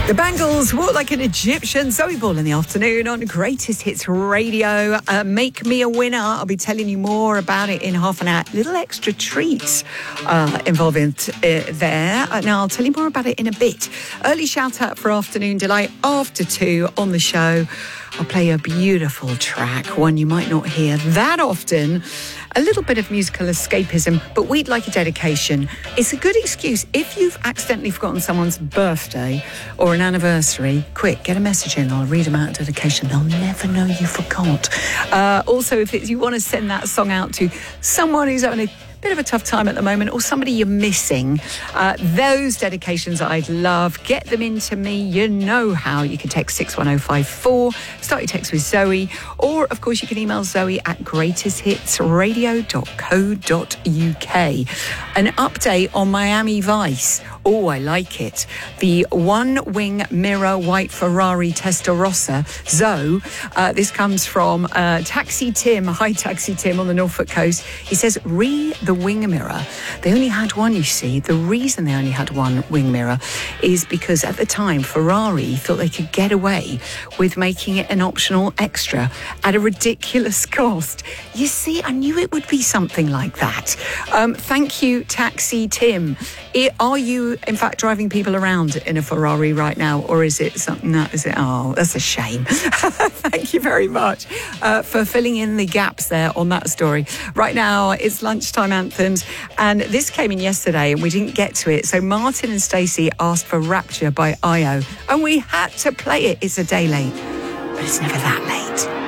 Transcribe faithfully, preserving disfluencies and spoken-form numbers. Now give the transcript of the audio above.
The Bangles walk like an Egyptian. Zoe Ball in the afternoon on Greatest Hits Radio. Uh, make me a winner. I'll be telling you more about it in half an hour. Little extra treats uh, involving t- uh, there. Uh, now, I'll tell you more about it in a bit. Early shout out for Afternoon Delight after two on the show. I'll play a beautiful track, one you might not hear that often. A little bit of musical escapism, but we'd like a dedication. It's a good excuse. If you've accidentally forgotten someone's birthday or an anniversary, quick, get a message in. I'll read them out a dedication. They'll never know you forgot. Uh, also, if it's, you want to send that song out to someone who's having a bit of a tough time at the moment, or somebody you're missing, uh, those dedications I'd love. Get them into me. You know how. You can text six one oh five four, start your text with Zoe, or of course you can email Zoe at greatest hits radio dot co dot uk. An update on Miami Vice. Oh, I like it. The one-wing mirror white Ferrari Testarossa Zoe. Uh, this comes from uh, Taxi Tim. Hi, Taxi Tim on the Norfolk coast. He says, re the wing mirror. They only had one, you see. The reason they only had one wing mirror is because at the time, Ferrari thought they could get away with making it an optional extra at a ridiculous cost. You see, I knew it would be something like that. Um, thank you, Taxi Tim. It, are you, in fact, driving people around in a Ferrari right now, or is it something that, is it, oh, that's a shame. Thank you very much uh, for filling in the gaps there on that story. Right now, it's lunchtime anthems, and this came in yesterday and we didn't get to it. So Martin and Stacey asked for Rapture by I O, and we had to play it. It's a day late, but it's never that late.